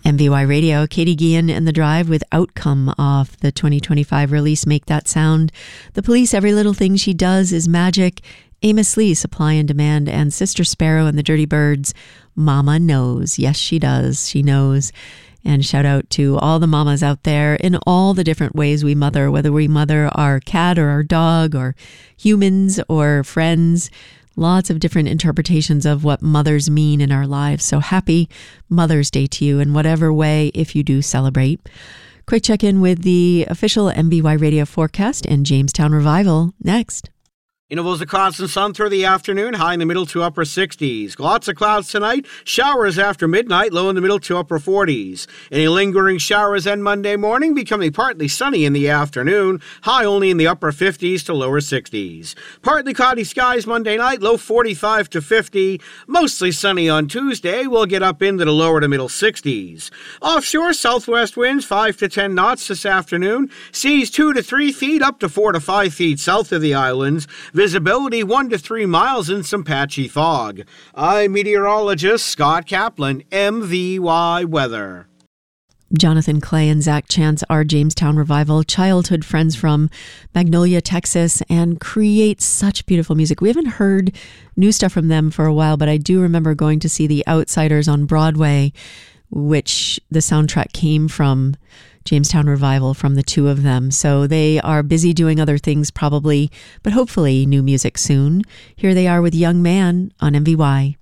MVY Radio, Katie Guillen and The Drive with Outcome off the 2025 release Make That Sound. The Police, Every Little Thing She Does Is Magic. Amos Lee, Supply and Demand, and Sister Sparrow and the Dirty Birds, Mama Knows. Yes, she does. She knows. And shout out to all the mamas out there in all the different ways we mother, whether we mother our cat or our dog or humans or friends. Lots of different interpretations of what mothers mean in our lives. So happy Mother's Day to you in whatever way, if you do celebrate. Quick check-in with the official MBY Radio forecast and Jamestown Revival next. Intervals of constant sun through the afternoon, high in the middle to upper 60s. Lots of clouds tonight, showers after midnight, low in the middle to upper 40s. Any lingering showers end Monday morning, becoming partly sunny in the afternoon, high only in the upper 50s to lower 60s. Partly cloudy skies Monday night, low 45 to 50. Mostly sunny on Tuesday, we'll get up into the lower to middle 60s. Offshore, southwest winds 5 to 10 knots this afternoon. Seas 2 to 3 feet up to 4 to 5 feet south of the islands. Visibility 1 to 3 miles in some patchy fog. I'm meteorologist Scott Kaplan, MVY Weather. Jonathan Clay and Zach Chance are Jamestown Revival childhood friends from Magnolia, Texas, and create such beautiful music. We haven't heard new stuff from them for a while, but I do remember going to see The Outsiders on Broadway, which the soundtrack came from Jamestown Revival, from the two of them. So they are busy doing other things probably, but hopefully new music soon. Here they are with Young Man on MVY.